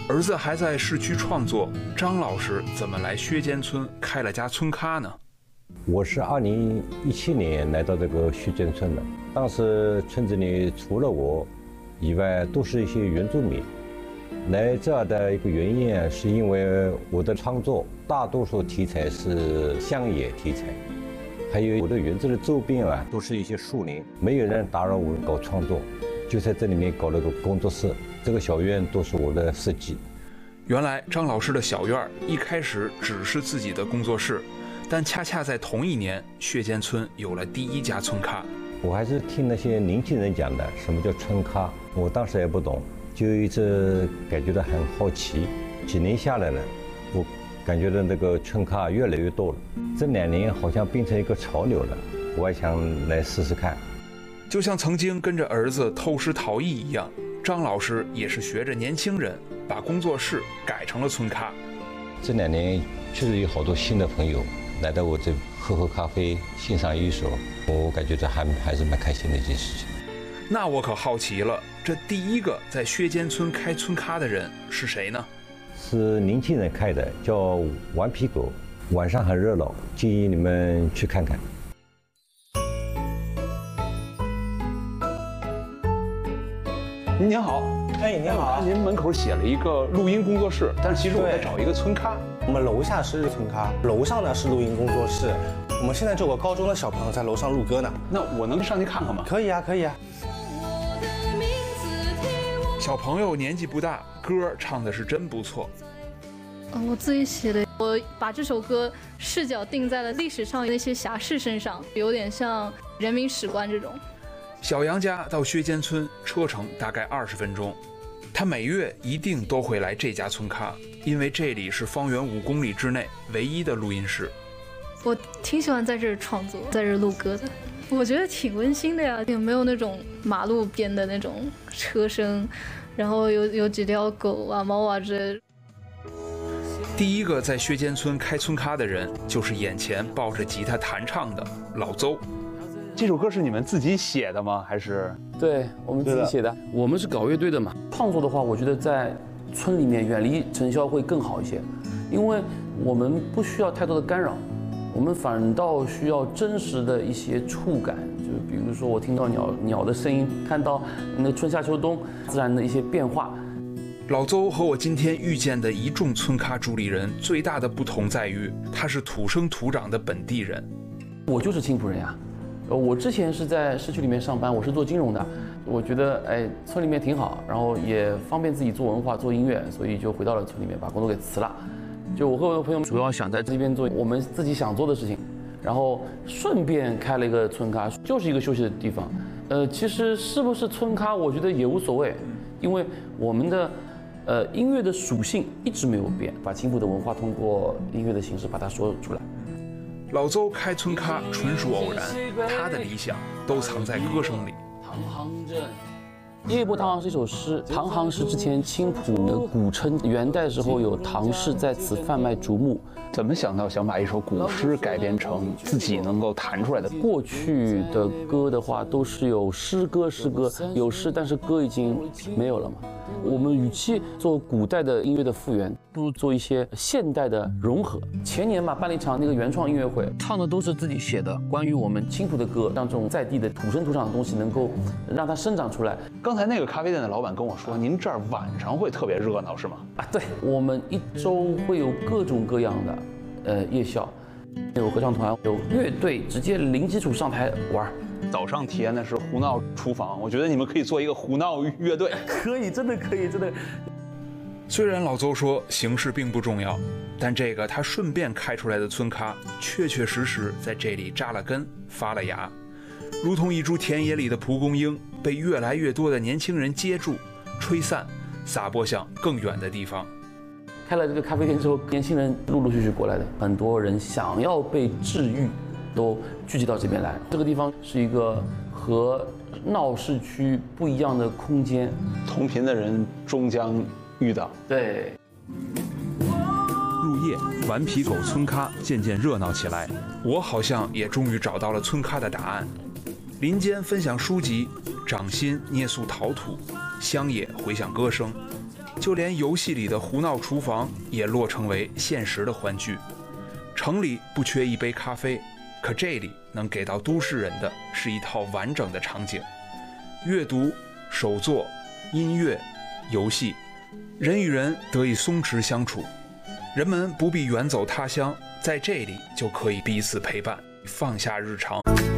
儿子还在市区创作，张老师怎么来薛间村开了家村咖呢？ 我是2017年来到这个薛间村的，当时村子里除了我以外，都是一些原住民。来这儿的一个原因是因为我的创作大多数题材是乡野题材，还有我的园子的周边都是一些树林，没有人打扰我搞创作，就在这里面搞了个工作室。这个小院都是我的设计。 原来张老师的小院一开始只是自己的工作室，但恰恰在同一年，薛间村有了第一家村咖。 我还是听那些年轻人讲的，什么叫村咖，我当时也不懂，就一直感觉到很好奇。几年下来了，我感觉到那个村咖越来越多了，这2年好像变成一个潮流了，我也想来试试看。 就像曾经跟着儿子偷师逃逸一样，张老师也是学着年轻人，把工作室改成了村咖。 这2年确实有好多新的朋友来到我这喝咖啡、欣赏艺术，我感觉这还是蛮开心的一件事情。 那我可好奇了，这第一个在薛间村开村咖的人是谁呢？ 是年轻人开的，叫顽皮狗，晚上很热闹，建议你们去看看。 您好， 您好， 您门口写了一个录音工作室，但是其实我在找一个村咖。 我们楼下是村咖，楼上呢是录音工作室。我们现在就有个高中的小朋友在楼上录歌呢。 那我能上去看看吗？ 可以啊，可以啊。 小朋友年纪不大，歌唱的是真不错。 我自己写的，我把这首歌视角定在了历史上那些侠士身上，有点像人民史观这种。 小杨家到薛间村车程大概20分钟，他每月一定都会来这家村咖，因为这里是方圆5公里之内唯一的录音室。 我挺喜欢在这儿创作，在这儿录歌的，我觉得挺温馨的呀，也没有那种马路边的那种车声，然后有几条狗啊、猫啊之类的。 第一个在薛间村开村咖的人，就是眼前抱着吉他弹唱的老邹。这首歌是你们自己写的吗？还是？ 对，我们自己写的。我们是搞乐队的嘛，创作的话，我觉得在村里面远离尘嚣会更好一些，因为我们不需要太多的干扰，我们反倒需要真实的一些触感，就比如说我听到鸟的声音，看到那个春夏秋冬自然的一些变化。 老邹和我今天遇见的一众村咖主理人最大的不同在于，他是土生土长的本地人。 我就是青浦人呀。我之前是在市区里面上班，我是做金融的。我觉得村里面挺好，然后也方便自己做文化、做音乐，所以就回到了村里面，把工作给辞了。就我和我的朋友主要想在这边做我们自己想做的事情，然后顺便开了一个村咖，就是一个休息的地方。其实是不是村咖，我觉得也无所谓，因为我们的音乐的属性一直没有变，把青浦的文化通过音乐的形式把它说出来。 老邹开村咖纯属偶然，他的理想都藏在歌声里。 唐行镇，夜泊唐行是一首诗，唐行是之前青浦的古称，元代时候有唐氏在此贩卖竹木。 怎么想到想把一首古诗改编成自己能够弹出来的？ 过去的歌的话都是有诗歌，有诗，但是歌已经没有了嘛。我们与其做古代的音乐的复原，不如做一些现代的融合。前年嘛，办了一场那个原创音乐会，唱的都是自己写的关于我们青浦的歌，让这种在地的土生土长的东西能够让它生长出来。 刚才那个咖啡店的老板跟我说，您这儿晚上会特别热闹，是吗？ 对，我们一周会有各种各样的夜校，有合唱团，有乐队，直接零基础上台玩。 早上体验的是胡闹厨房，我觉得你们可以做一个胡闹乐队。 可以，真的可以，真的。 虽然老邹说形式并不重要，但这个他顺便开出来的村咖，确确实实在这里扎了根、发了芽，如同一株田野里的蒲公英，被越来越多的年轻人接住、吹散，撒播向更远的地方。 开了这个咖啡店之后，年轻人陆陆续续过来的，很多人想要被治愈，都聚集到这边来。这个地方是一个和闹市区不一样的空间， 同频的人终将遇到。 对。 入夜，顽皮狗村咖渐渐热闹起来，我好像也终于找到了村咖的答案。林间分享书籍，掌心捏塑陶土，乡野回响歌声。 就连游戏里的胡闹厨房也落成为现实的欢聚。城里不缺一杯咖啡，可这里能给到都市人的是一套完整的场景：阅读、手作、音乐、游戏，人与人得以松弛相处。人们不必远走他乡，在这里就可以彼此陪伴，放下日常。